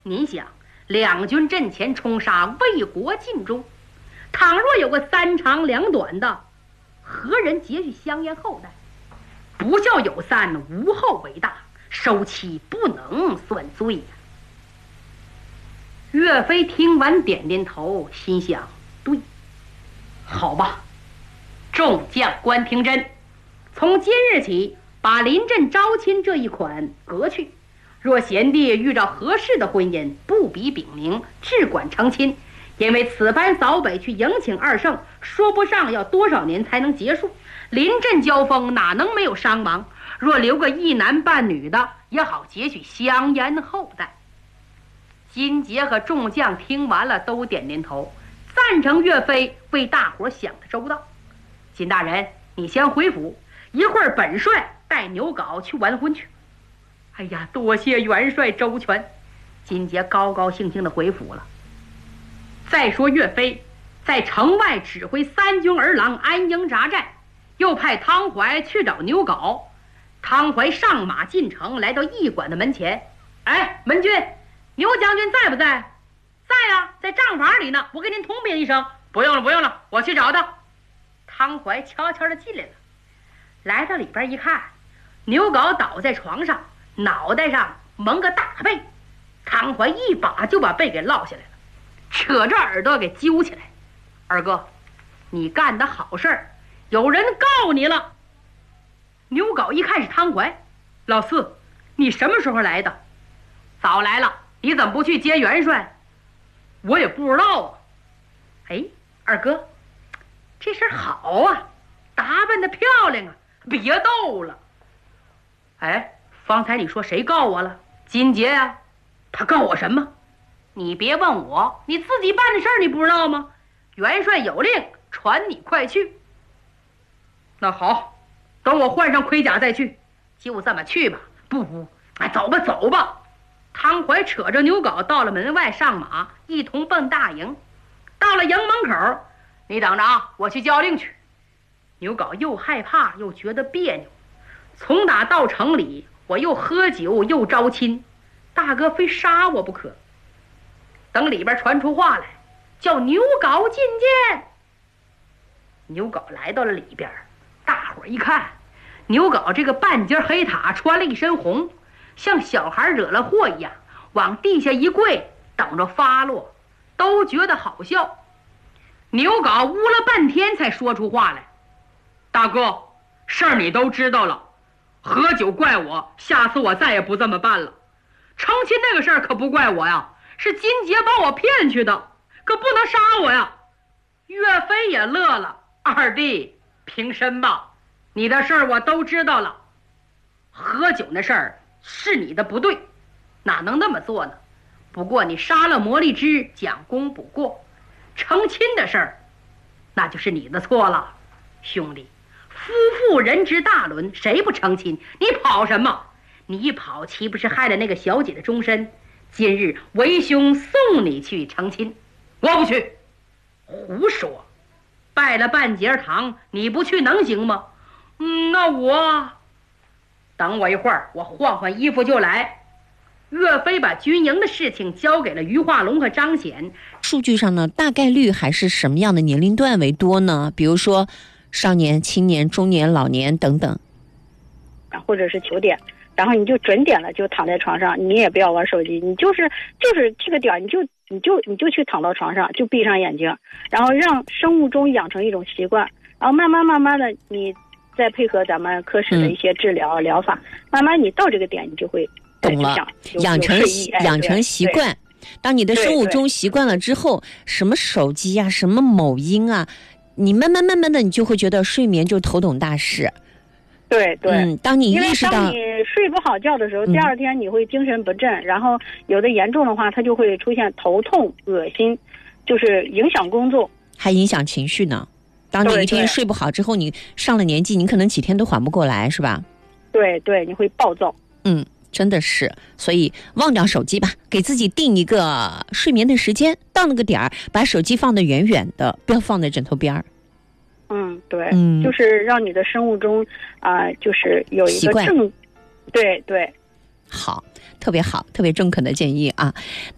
您想，两军阵前冲杀，为国尽忠，倘若有个三长两短的，何人节续香烟后代？不孝有三，无后为大，收妻不能算罪呀。岳飞听完点点头，心想：对，好吧，众将官听真，从今日起把临阵招亲这一款革去。若贤弟遇着合适的婚姻，不比禀明，只管成亲。因为此番扫北去迎请二圣，说不上要多少年才能结束。临阵交锋，哪能没有伤亡？若留个一男半女的，也好节续香烟后代。金杰和众将听完了，都点点头，赞成岳飞为大伙想得周到。金大人，你先回府，一会儿本帅带牛皋去完婚去。哎呀，多谢元帅周全。金杰高高兴兴地回府了。再说岳飞在城外指挥三军儿郎安营扎寨，又派汤怀去找牛皋。汤怀上马进城，来到驿馆的门前。哎，门军，牛将军在不在？在啊，在帐房里呢，我给您通禀一声。不用了，不用了，我去找他。汤怀悄悄地进来了，来到里边一看，牛皋倒在床上，脑袋上蒙个大被。汤怀一把就把被给落下来了，扯着耳朵给揪起来。二哥，你干的好事儿，有人告你了。牛皋一看是汤怀，老四，你什么时候来的？早来了，你怎么不去接元帅？我也不知道啊。哎，二哥，这事儿好啊，打扮的漂亮啊，别逗了。哎，方才你说谁告我了？金杰呀，他告我什么？你别问我，你自己办的事儿你不知道吗？元帅有令，传你快去。那好，等我换上盔甲再去。就这么去吧。不，走吧走吧。汤怀扯着牛皋到了门外，上马一同奔大营。到了营门口，你等着啊，我去叫令去。牛皋又害怕又觉得别扭，从打到城里，我又喝酒又招亲，大哥非杀我不可。等里边传出话来，叫牛皋觐见。牛皋来到了里边，大伙儿一看，牛皋这个半截黑塔，穿了一身红，像小孩惹了祸一样，往地下一跪，等着发落，都觉得好笑。牛皋呜了半天才说出话来：大哥，事儿你都知道了，喝酒怪我，下次我再也不这么办了。成亲那个事儿可不怪我呀，是金杰把我骗去的，可不能杀我呀。岳飞也乐了：二弟平身吧，你的事儿我都知道了。喝酒那事儿是你的不对，哪能那么做呢？不过你杀了魔力之，将功补过。成亲的事儿，那就是你的错了。兄弟，夫妇人之大伦，谁不成亲？你跑什么？你一跑，岂不是害了那个小姐的终身？今日为兄送你去成亲。我不去。胡说，拜了半截堂，你不去能行吗？那我等我一会儿，我换换衣服就来。岳飞把军营的事情交给了于化龙和张显。 数据上呢，大概率还是什么样的年龄段为多呢？比如说少年、青年、中年、老年等等， 或者是9点，然后你就准点了，就躺在床上，你也不要玩手机，你就是这个点，你就去躺到床上，就闭上眼睛，然后让生物钟养成一种习惯，然后慢慢的，你再配合咱们科室的一些治疗疗法，慢慢你到这个点，你就会懂了，养成习惯。当你的生物钟习惯了之后，什么手机啊，什么某音啊，你慢慢的，你就会觉得睡眠就头懂大事。 对， 当你意识到， 当你睡不好觉的时候，第二天你会精神不振，然后有的严重的话，它就会出现头痛、恶心，就是影响工作， 还影响情绪呢。当你一天睡不好之后，你上了年纪，你可能几天都缓不过来，是吧？对， 你会暴躁。 真的是，所以忘掉手机吧，给自己定一个睡眠的时间，到那个点儿，把手机放得远远的，不要放在枕头边儿。 对，就是让你的生物钟就是有一个对， 好，特别好，特别中肯的建议啊。